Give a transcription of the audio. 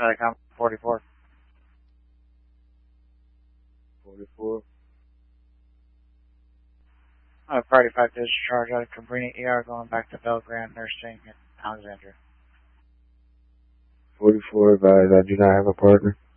Telecom 44. 44. Priority 5 discharge out of Cabrini ER going back to Belgrande Nursing in Alexandria. 44, advise I do not have a partner.